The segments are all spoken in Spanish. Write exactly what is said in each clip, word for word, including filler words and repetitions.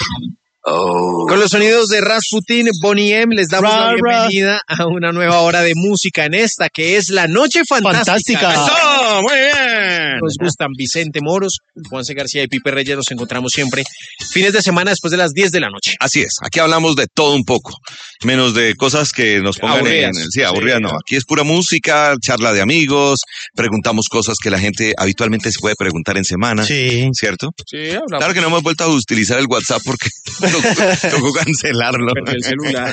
Oh. Con los sonidos de Rasputin, Bonnie M, les damos Ra, la ra. bienvenida a una nueva hora de música en esta, que es La Noche Fantástica. Fantástica. ¡Eso! ¡Muy bien! Nos gustan Vicente Moros, Juanse García y Pipe Reyes. Nos encontramos siempre fines de semana después de las diez de la noche. Así es, aquí hablamos de todo un poco, menos de cosas que nos pongan Aburridas. en... Sí, aburridas Sí. no, aquí es pura música, charla de amigos, preguntamos cosas que la gente habitualmente se puede preguntar en semana, Sí. ¿cierto? Sí, hablamos. Claro que no hemos vuelto a utilizar el WhatsApp porque tocó, tocó cancelarlo. Perdí el celular.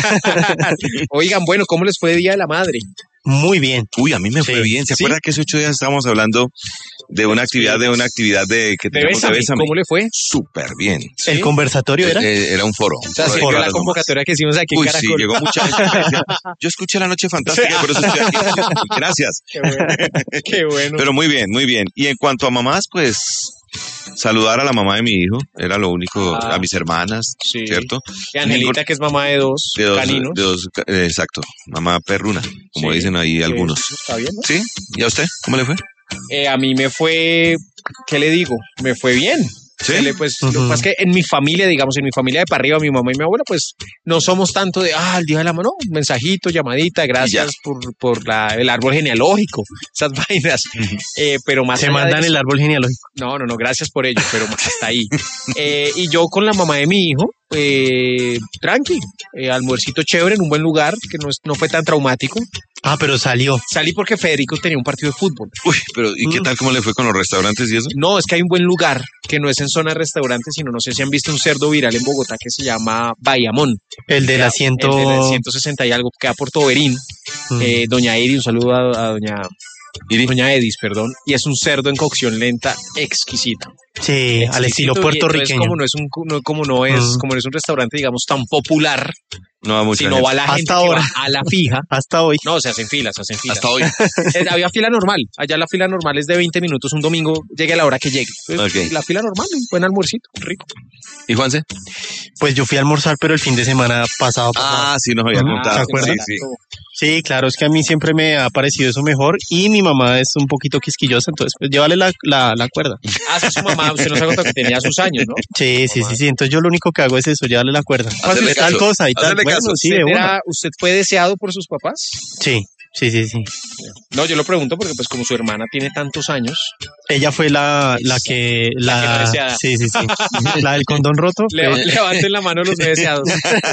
Oigan, bueno, ¿cómo les fue Día de la Madre? Muy bien. Uy, a mí me fue Sí. bien. ¿Se ¿Sí? acuerda que hace ocho días estábamos hablando de una actividad, de una actividad de que De teníamos de Bésame, Bésame? ¿cómo le fue? Súper bien. ¿Sí? ¿El conversatorio era? Eh, era un foro. un O sea, foro sí, de fue caras la nomás. convocatoria que hicimos aquí en Uy, Caracol. sí, llegó mucha gente. que decía, yo escuché La Noche Fantástica, por eso estoy aquí. Gracias. Qué bueno. Qué bueno. Pero muy bien, muy bien. Y en cuanto a mamás, pues saludar a la mamá de mi hijo, era lo único, Ah. a mis hermanas, Sí. ¿cierto? Y Angelita, que es mamá de dos, De dos, caninos. de dos, eh, exacto, mamá perruna, como Sí. dicen ahí Eh, algunos. Está bien, ¿no? ¿Sí? ¿Y a usted? ¿Cómo le fue? Eh, a mí me fue, ¿qué le digo? Me fue bien. ¿Sí? Le- Pues lo que Ujú. pasa es que en mi familia, digamos, en mi familia de para arriba, mi mamá y mi abuela, pues no somos tanto de, ah, el día de la mano, mensajito, llamadita, gracias por, por la, el árbol genealógico, esas vainas. Eh, pero más Se allá de mandan eso- el árbol genealógico. No, no, no, gracias por ello, pero hasta ahí. Eh, y yo con la mamá de mi hijo, eh, tranqui, eh, almuercito chévere en un buen lugar, que no, es- no fue tan traumático. Ah, pero salió. Salí porque Federico tenía un partido de fútbol. Uy, pero ¿y qué Mm. tal cómo le fue con los restaurantes y eso? No, es que hay un buen lugar que no es en zona de restaurantes, sino no sé si han visto un cerdo viral en Bogotá que se llama Bayamón. El del Queda- asiento. El del ciento sesenta y algo, queda por Toberín. Mm. Eh, doña Eri, un saludo a, a doña, Iri. doña Edis, perdón. Y es un cerdo en cocción lenta exquisito. Sí, al estilo Exquisito, y puertorriqueño. entonces, como no es un, no- como no es, Mm. como no es un restaurante, digamos, tan popular, No va mucha si no gente. va la gente Hasta que ahora. va a la fija. Hasta hoy. No, se hacen filas, se hacen filas. Hasta hoy. Eh, Había fila normal. Allá la fila normal es de veinte minutos un domingo, llegue a la hora que llegue. Entonces, Ok. La fila normal, un buen almuercito, rico. ¿Y Juanse? Pues yo fui a almorzar, pero el fin de semana pasado. pasado. Ah, sí, nos había Ujú, contado. ¿se acuerdan? Sí, sí. Sí, claro, es que a mí siempre me ha parecido eso mejor y mi mamá es un poquito quisquillosa, entonces pues llévale la, la, la cuerda. Ah, sí, su mamá, usted nos ha contado que tenía sus años, ¿no? Sí, sí, sí, sí, entonces yo lo único que hago es eso, llévale la cuerda. Hacerle Tal caso, cosa y tal. hacerle Bueno, caso. sí, de ¿Usted, una. era- ¿Usted fue deseado por sus papás? Sí, sí, sí, sí. No, yo lo pregunto porque pues como su hermana tiene tantos años, Ella fue la, la que, La que no la, deseada. sí, sí, sí, la del condón roto. le, fue- levanten la mano los no deseados.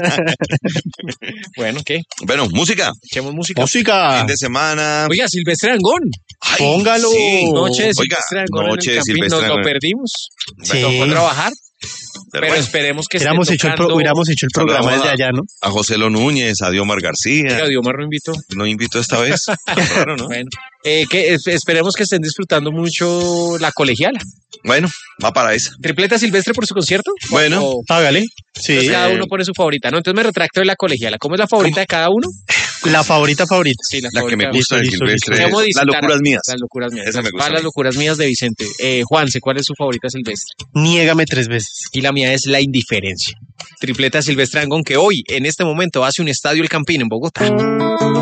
Bueno, ¿qué? Bueno, música. Echemos música. Música. Fin de semana. Oiga, Silvestre Angón. Ay, póngalo. sí. Noche de Oiga, Silvestre Angón. noche en de el Campín. Silvestre Nos lo Angón. perdimos. Sí. Tocó trabajar, Pero pero bueno, esperemos que esté Hubiéramos hecho, el pro- tocando- hubiéramos hecho el programa Saludamos desde a- allá, ¿no? a José Lo Núñez, a Diomar García. Oiga, Diomar lo invitó. No invitó esta vez. Claro, ¿no? Bueno, eh, que es- esperemos que estén disfrutando mucho la colegiala. Bueno, va para esa. ¿Tripleta Silvestre por su concierto? Bueno. O- Hágale. Sí. Entonces cada Eh. uno pone su favorita, ¿no? Entonces me retracto de la colegiala. ¿Cómo es la favorita de cada uno? La favorita favorita. Sí, la, La que me favorita. gusta de Listo, listo, Silvestre listo. es ¿Cómo dice Las Tara? locuras mías. Las locuras mías. Esa me gusta ¿Cuál a las mí. locuras mías de Vicente? Eh, Juanse, ¿cuál es su favorita Silvestre? Niégame tres veces. Y la mía es La Indiferencia. Tripleta Silvestre Angón, que hoy, en este momento, hace un estadio El Campín en Bogotá.